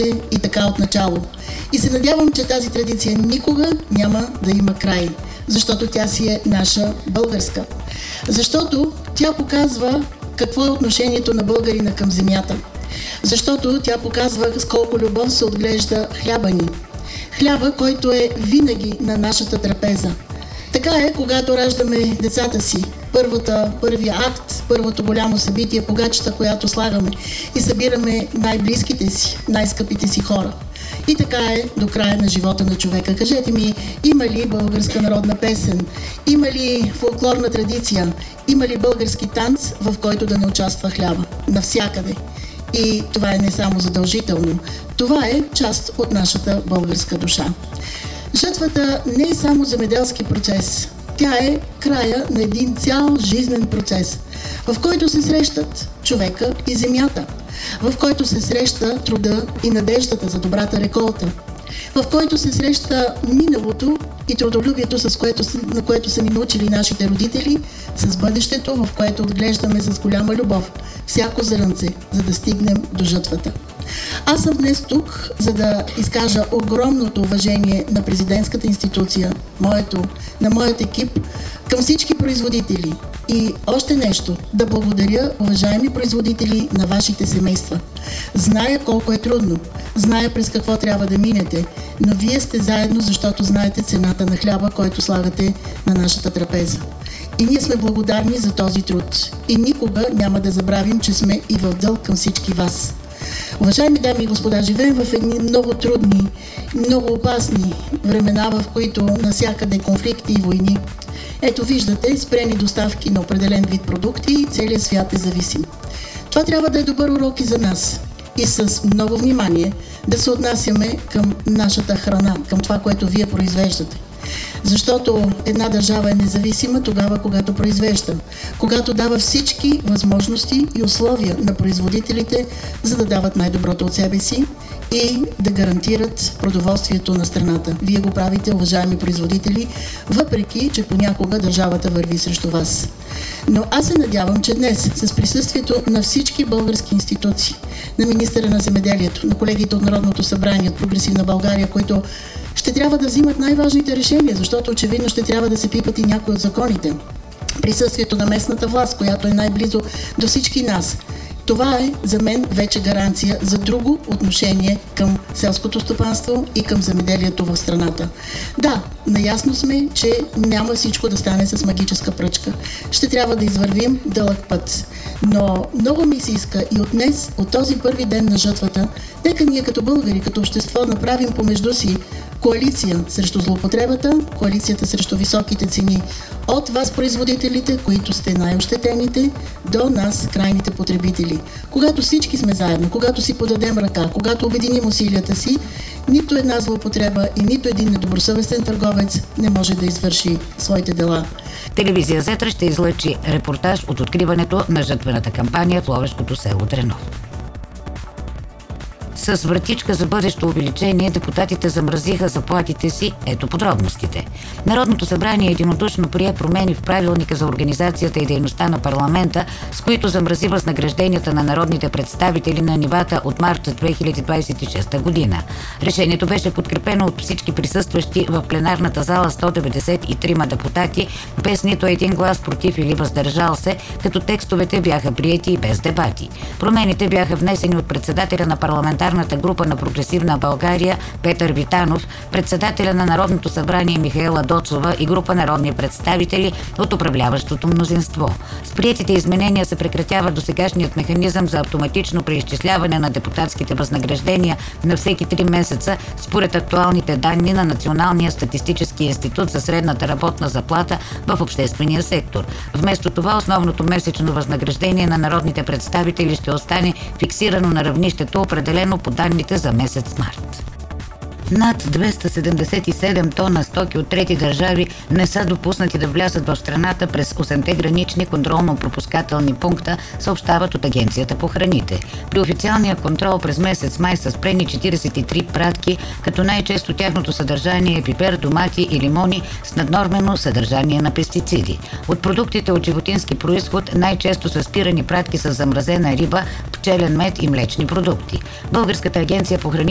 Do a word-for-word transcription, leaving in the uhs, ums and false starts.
продуктите и така отначало. И се надявам, че тази традиция никога няма да има край, защото тя си е наша българска. Защото тя показва какво е отношението на българина към земята. Защото тя показва с колко любов се отглежда хляба ни. Хляба, който е винаги на нашата трапеза. Така е, когато раждаме децата си. Първата, първия акт, първото голямо събитие, погачата, която слагаме и събираме най-близките си, най-скъпите си хора. И така е до края на живота на човека. Кажете ми, има ли българска народна песен? Има ли фолклорна традиция? Има ли български танц, в който да не участва хляба? Навсякъде. И това е не само задължително. Това е част от нашата българска душа. Жътвата не е само земеделски процес. Тя е края на един цял жизнен процес, в който се срещат човека и земята, в който се среща труда и надеждата за добрата реколта, в който се среща миналото и трудолюбието, с което, на което са ни научили нашите родители, с бъдещето, в което отглеждаме с голяма любов всяко зрънце, за да стигнем до жътвата. Аз съм днес тук, за да изкажа огромното уважение на президентската институция, моето, на моят екип, към всички производители. И още нещо, да благодаря, уважаеми производители, на вашите семейства. Зная колко е трудно, зная през какво трябва да минете, но вие сте заедно, защото знаете цената на хляба, който слагате на нашата трапеза. И ние сме благодарни за този труд. И никога няма да забравим, че сме и в дълг към всички вас. Уважаеми дами и господа, живеем в едни много трудни, много опасни времена, в които насякъде конфликти и войни. Ето виждате, спрени доставки на определен вид продукти и целият свят е зависим. Това трябва да е добър урок и за нас. И с много внимание да се отнасяме към нашата храна, към това, което вие произвеждате. Защото една държава е независима тогава, когато произвежда, когато дава всички възможности и условия на производителите, за да дават най-доброто от себе си и да гарантират продоволствието на страната. Вие го правите, уважаеми производители, въпреки че понякога държавата върви срещу вас. Но аз се надявам, че днес с присъствието на всички български институции, на министъра на земеделието, на колегите от Народното събрание, от Прогресивна България, които ще трябва да взимат най-важните решения, защото очевидно ще трябва да се пипат и някои от законите. Присъствието на местната власт, която е най-близо до всички нас. Това е за мен вече гаранция за друго отношение към селското стопанство и към земеделието в страната. Да, наясно сме, че няма всичко да стане с магическа пръчка. Ще трябва да извървим дълъг път. Но много ми се иска и от днес, от този първи ден на жътвата, нека ние като българи, като общество направим помежду си коалиция срещу злоупотребата, коалицията срещу високите цени. От вас, производителите, които сте най-ощетените, до нас, крайните потребители. Когато всички сме заедно, когато си подадем ръка, когато обединим усилията си, нито една злоупотреба и нито един недобросъвестен търговец не може да извърши своите дела. Телевизия Зетра ще излъчи репортаж от откриването на жътвената кампания в ловешкото село Дренов. С вратичка за бъдещо увеличение депутатите замразиха заплатите си. Ето подробностите. Народното събрание единодушно прие промени в правилника за организацията и дейността на парламента, с които замрази възнагражденията на народните представители на нивата от март две хиляди двадесет и шеста година. Решението беше подкрепено от всички присъстващи в пленарната зала сто деветдесет и трима депутати, без нито един глас против или въздържал се, като текстовете бяха приети и без дебати. Промените бяха внесени от председателя на парламентарната група на Прогресивна България Петър Витанов, председателя на Народното събрание Михаела Доцова и група народни представители от управляващото мнозинство. С приетите изменения се прекратява досегашният механизъм за автоматично преизчисляване на депутатските възнаграждения на всеки три месеца според актуалните данни на Националния статистически институт за средната работна заплата в обществения сектор. Вместо това основното месечно възнаграждение на народните представители ще остане фиксирано на равнището, определено по данните за месец март. Над двеста седемдесет и седем тона стоки от трети държави не са допуснати да влязат в страната през осемте гранични контролно-пропускателни пункта, съобщават от Агенцията по храните. При официалния контрол през месец май са спрени четиридесет и три пратки, като най-често тяхното съдържание е пипер, домати и лимони с наднормено съдържание на пестициди. От продуктите от животински произход най-често са спирани пратки с замразена риба, пчелен мед и млечни продукти. Българската агенция по храните